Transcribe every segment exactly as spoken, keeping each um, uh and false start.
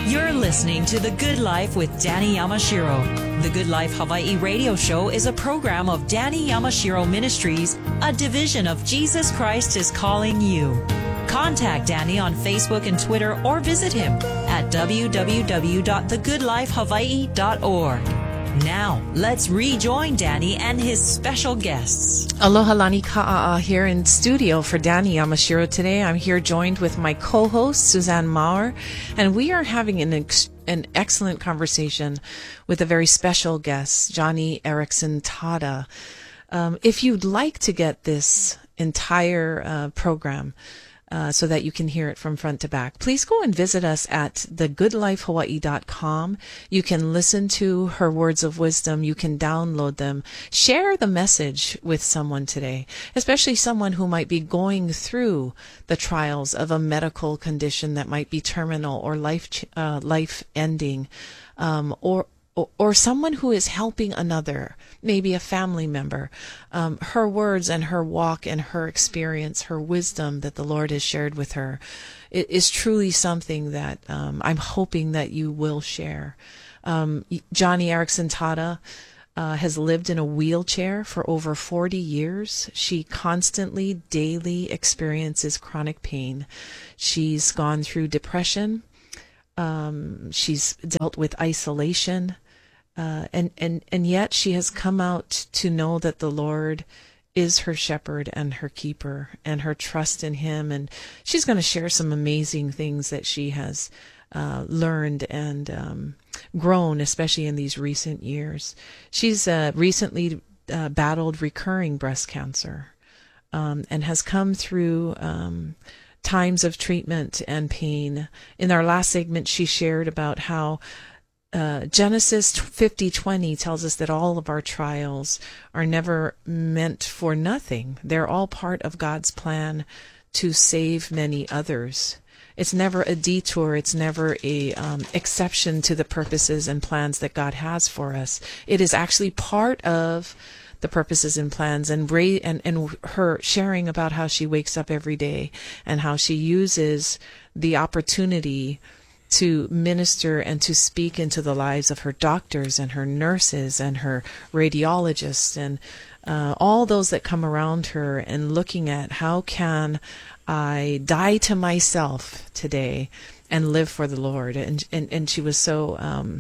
You're listening to The Good Life with Danny Yamashiro. The Good Life Hawaii radio show is a program of Danny Yamashiro Ministries, a division of Jesus Christ is Calling You. Contact Danny on Facebook and Twitter or visit him at w w w dot the good life hawaii dot org. Now, let's rejoin Danny and his special guests. Aloha lani ka'a here in studio for Danny Yamashiro today. I'm here joined with my co-host, Suzanne Maurer, and we are having an ex- an excellent conversation with a very special guest, Joni Eareckson Tada. Um, if you'd like to get this entire uh, program, Uh, so that you can hear it from front to back, please go and visit us at the good life hawaii dot com. You can listen to her words of wisdom. You can download them. Share the message with someone today, especially someone who might be going through the trials of a medical condition that might be terminal or life uh, life ending, um, or or someone who is helping another, maybe a family member. Um, her words and her walk and her experience, her wisdom that the Lord has shared with her, it is truly something that um, I'm hoping that you will share. Um, Joni Eareckson Tada uh, has lived in a wheelchair for over forty years. She constantly, daily experiences chronic pain. She's gone through depression. Um, she's dealt with isolation. Uh, and, and, and yet she has come out to know that the Lord is her shepherd and her keeper and her trust in him. And she's going to share some amazing things that she has uh, learned and um, grown, especially in these recent years. She's uh, recently uh, battled recurring breast cancer um, and has come through um, times of treatment and pain. In our last segment, she shared about how Uh, Genesis fifty twenty tells us that all of our trials are never meant for nothing. They're all part of God's plan to save many others. It's never a detour. It's never a um, exception to the purposes and plans that God has for us. It is actually part of the purposes and plans, and, Ray, and, and her sharing about how she wakes up every day and how she uses the opportunity to minister and to speak into the lives of her doctors and her nurses and her radiologists and uh, all those that come around her, and looking at how can I die to myself today and live for the Lord. And and, and she was so um,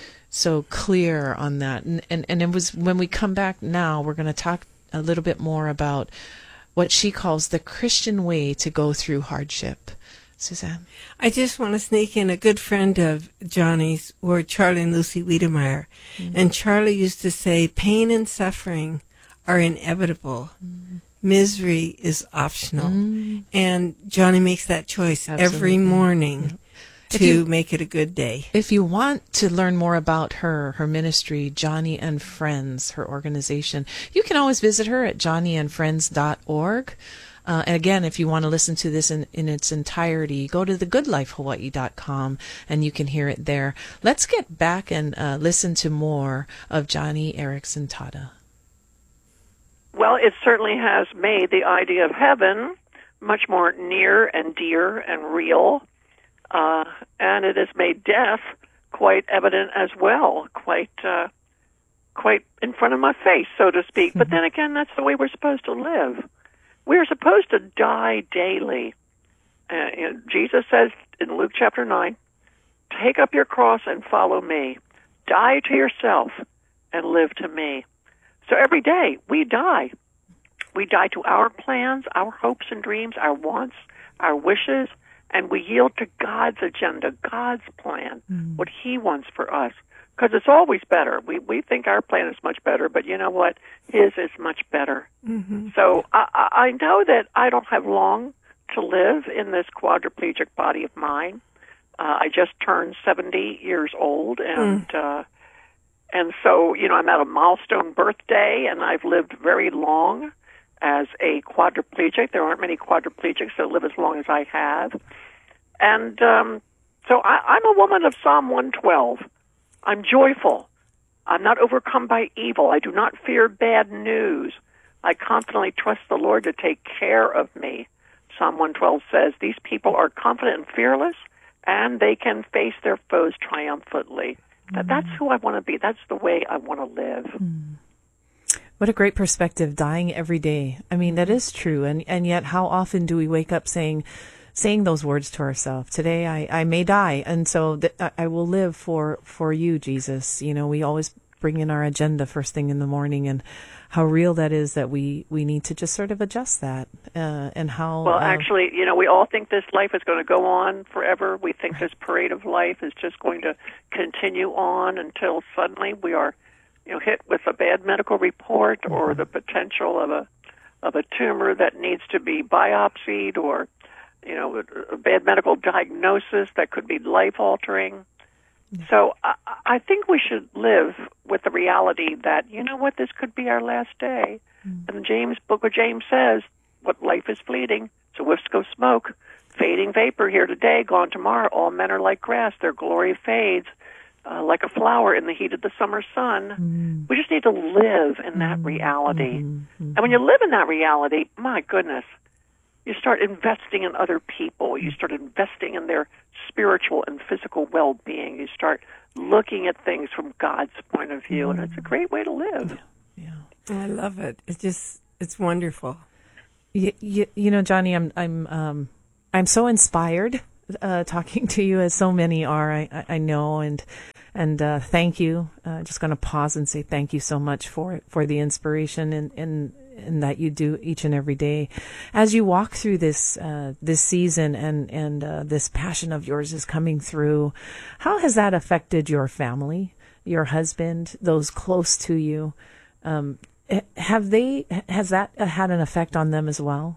so clear on that. And, and, and it was when we come back now, we're going to talk a little bit more about what she calls the Christian way to go through hardship. Suzanne? I just want to sneak in a good friend of Johnny's were Charlie and Lucy Wiedemeyer. Mm-hmm. And Charlie used to say, pain and suffering are inevitable. Mm-hmm. Misery is optional. Mm-hmm. And Johnny makes that choice Absolutely. every morning mm-hmm. to you, make it a good day. If you want to learn more about her, her ministry, Joni and Friends, her organization, you can always visit her at joni and friends dot org. Uh, and again, if you want to listen to this in, in its entirety, go to the good life hawaii dot com and you can hear it there. Let's get back and uh, listen to more of Joni Eareckson Tada. Well, it certainly has made the idea of heaven much more near and dear and real, uh, and it has made death quite evident as well, quite uh, quite in front of my face, so to speak. Mm-hmm. But then again, that's the way we're supposed to live. We're supposed to die daily. Uh, you know, Jesus says in Luke chapter nine, take up your cross and follow me. Die to yourself and live to me. So every day we die. We die to our plans, our hopes and dreams, our wants, our wishes, and we yield to God's agenda, God's plan, mm-hmm. what he wants for us. Because it's always better. We we think our plan is much better, but you know what? His is much better. Mm-hmm. So I, I know that I don't have long to live in this quadriplegic body of mine. Uh, I just turned seventy years old, and mm. uh, and so you know I'm at a milestone birthday, and I've lived very long as a quadriplegic. There aren't many quadriplegics that live as long as I have, and um, so I, I'm a woman of Psalm one twelve. I'm joyful. I'm not overcome by evil. I do not fear bad news. I confidently trust the Lord to take care of me. Psalm one twelve says, these people are confident and fearless. and they can face their foes triumphantly. That, that's who I want to be. That's the way I want to live. Mm. What a great perspective, dying every day. I mean, that is true. And, and yet how often do we wake up saying, saying those words to ourselves? Today I, I may die. And so th- I will live for, for you, Jesus. You know, we always bring in our agenda first thing in the morning, and how real that is that we, we need to just sort of adjust that, uh, and how... Well, uh, actually, you know, we all think this life is going to go on forever. We think this parade of life is just going to continue on until suddenly we are, you know, hit with a bad medical report or mm-hmm. the potential of a of a tumor that needs to be biopsied, or, you know, a bad medical diagnosis that could be life-altering. So I, I think we should live with the reality that, you know what, this could be our last day. Mm. And the James book of James says, what life is fleeting, so whiffs go smoke, fading vapor here today, gone tomorrow. All men are like grass, their glory fades, uh, like a flower in the heat of the summer sun. Mm. We just need to live in that mm. reality. Mm-hmm. Mm-hmm. And when you live in that reality, my goodness, you start investing in other people. You start investing in their spiritual and physical well-being. You start looking at things from God's point of view, mm. and it's a great way to live. Yeah, yeah. I love it. It's just, it's wonderful. You, you, you know, Johnny, I'm, I'm, um, I'm so inspired uh, talking to you, as so many are. I, I, I know, and and uh, thank you. Uh, just going to pause and say thank you so much for for the inspiration and and. and that you do each and every day. As you walk through this uh, this season, and and uh, this passion of yours is coming through, how has that affected your family, your husband, those close to you? Um, have they has that had an effect on them as well?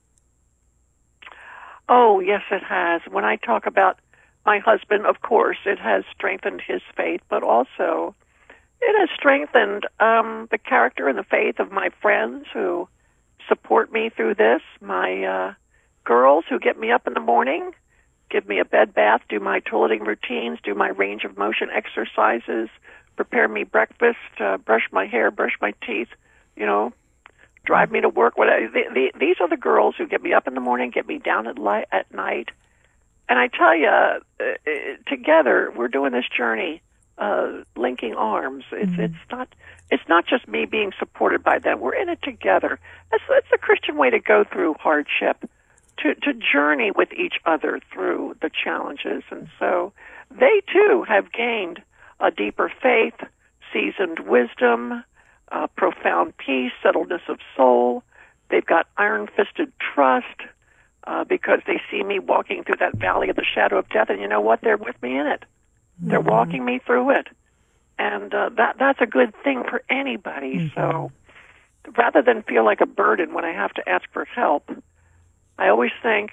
Oh, yes, it has. When I talk about my husband, of course, it has strengthened his faith, but also it has strengthened um, the character and the faith of my friends who support me through this, my uh, girls who get me up in the morning, give me a bed bath, do my toileting routines, do my range of motion exercises, prepare me breakfast, uh, brush my hair, brush my teeth, you know, drive me to work. Whatever. The, the, these are the girls who get me up in the morning, get me down at, li- at night. And I tell you, uh, together we're doing this journey. Uh, linking arms. It's mm-hmm. it's not it's not just me being supported by them. We're in it together. That's that's the Christian way to go through hardship, to to journey with each other through the challenges. And so they too have gained a deeper faith, seasoned wisdom, uh, profound peace, settledness of soul. They've got iron-fisted trust uh, because they see me walking through that valley of the shadow of death, and you know what? They're with me in it. They're mm-hmm. walking me through it, and uh, that that's a good thing for anybody. Mm-hmm. So rather than feel like a burden when I have to ask for help, I always think,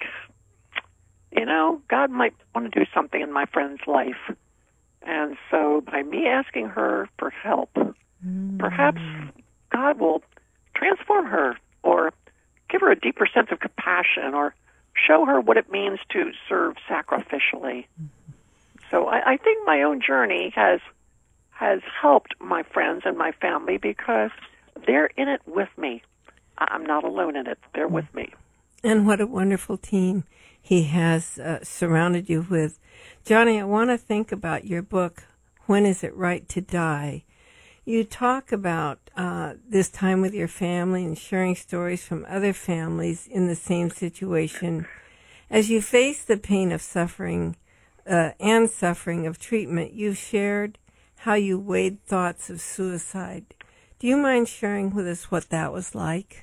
you know, God might want to do something in my friend's life. And so by me asking her for help, mm-hmm. perhaps God will transform her or give her a deeper sense of compassion or show her what it means to serve sacrificially. Mm-hmm. So I, I think my own journey has has helped my friends and my family because they're in it with me. I'm not alone in it. They're with me. And what a wonderful team he has uh, surrounded you with. Johnny, I want to think about your book, When Is It Right to Die? You talk about uh, this time with your family and sharing stories from other families in the same situation. As you face the pain of suffering, Uh, and suffering of treatment, you've shared how you weighed thoughts of suicide. Do you mind sharing with us what that was like?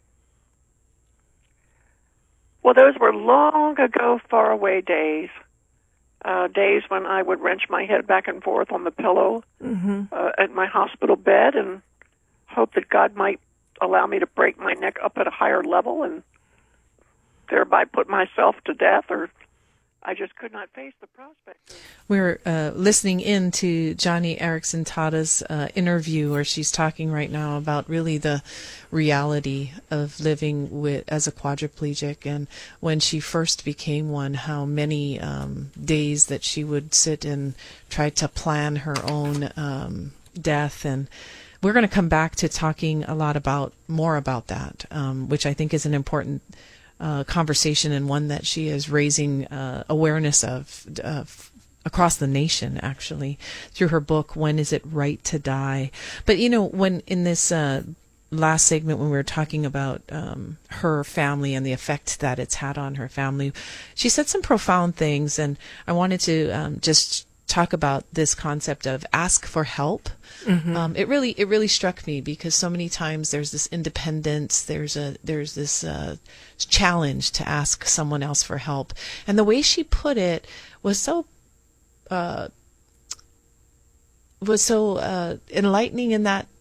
Well, those were long ago, faraway days. Uh, days when I would wrench my head back and forth on the pillow mm-hmm. uh, at my hospital bed and hope that God might allow me to break my neck up at a higher level and thereby put myself to death, or I just could not face the prospect. We're uh, listening in to Joni Eareckson Tada's uh, interview, where she's talking right now about really the reality of living with as a quadriplegic, and when she first became one, how many um, days that she would sit and try to plan her own um, death. And we're going to come back to talking a lot about more about that, um, which I think is an important uh, conversation, and one that she is raising uh, awareness of uh, across the nation, actually, through her book, When Is It Right to Die? But, you know, when in this uh, last segment, when we were talking about um, her family and the effect that it's had on her family, she said some profound things, and I wanted to um, just talk about this concept of ask for help. Mm-hmm. Um, it really, it really struck me, because so many times there's this independence, there's a, there's this uh, challenge to ask someone else for help, and the way she put it was so, uh, was so uh, enlightening, in that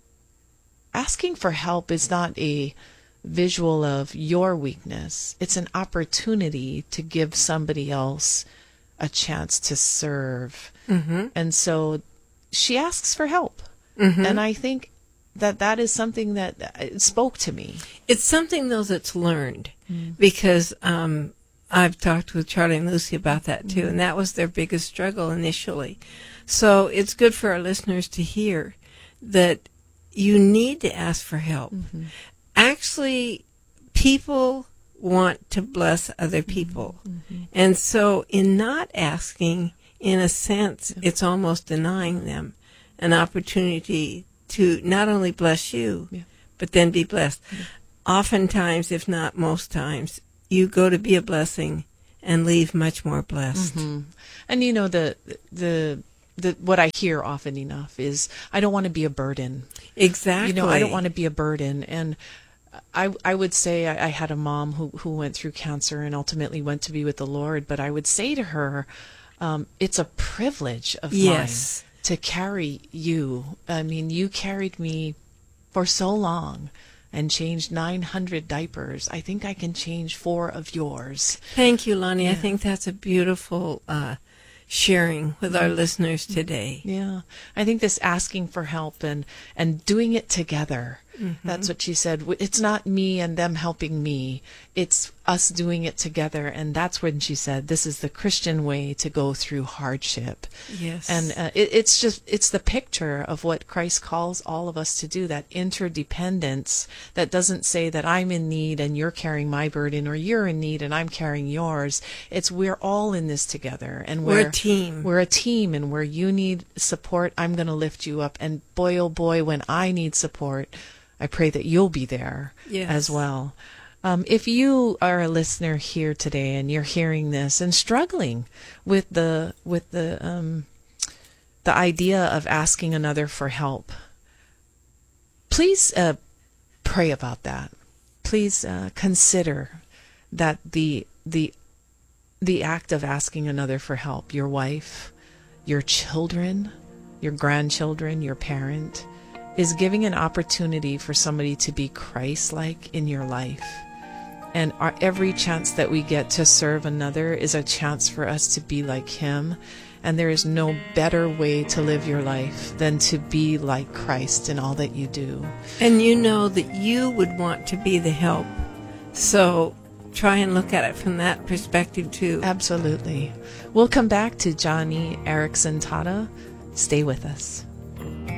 asking for help is not a visual of your weakness; it's an opportunity to give somebody else a chance to serve. Mm-hmm. And so she asks for help. Mm-hmm. And I think that that is something that it spoke to me. It's something, though, that's learned, mm-hmm. because um, I've talked with Charlie and Lucy about that, too, mm-hmm. and that was their biggest struggle initially. So it's good for our listeners to hear that you need to ask for help. Mm-hmm. Actually, people want to bless other people. Mm-hmm. And so in not asking, in a sense, yeah. it's almost denying them an opportunity to not only bless you, yeah. but then be blessed. Yeah. Oftentimes, if not most times, you go to be a blessing and leave much more blessed. Mm-hmm. And you know, the the the what I hear often enough is, I don't want to be a burden. Exactly. You know, I don't want to be a burden. And I, I would say I, I had a mom who, who went through cancer and ultimately went to be with the Lord, but I would say to her, um, it's a privilege of yes. mine to carry you. I mean, you carried me for so long and changed nine hundred diapers. I think I can change four of yours. Thank you, Lonnie. Yeah. I think that's a beautiful uh, sharing with our listeners today. Yeah. I think this asking for help and, and doing it together. Mm-hmm. That's what she said. It's not me and them helping me. It's us doing it together. And that's when she said, this is the Christian way to go through hardship. Yes. And uh, it, it's just, it's the picture of what Christ calls all of us to do, that interdependence that doesn't say that I'm in need and you're carrying my burden, or you're in need and I'm carrying yours. It's, we're all in this together. And we're, we're a team. We're a team, and where you need support, I'm going to lift you up. And boy, oh boy, when I need support, I pray that you'll be there yes. as well. Um, if you are a listener here today and you're hearing this and struggling with the with the um, the idea of asking another for help, please uh, pray about that. Please uh, consider that the the the act of asking another for help, your wife, your children, your grandchildren, your parent, is giving an opportunity for somebody to be Christ-like in your life. And our, every chance that we get to serve another is a chance for us to be like Him. And there is no better way to live your life than to be like Christ in all that you do. And you know that you would want to be the help. So try and look at it from that perspective too. Absolutely. We'll come back to Joni Eareckson Tada. Stay with us.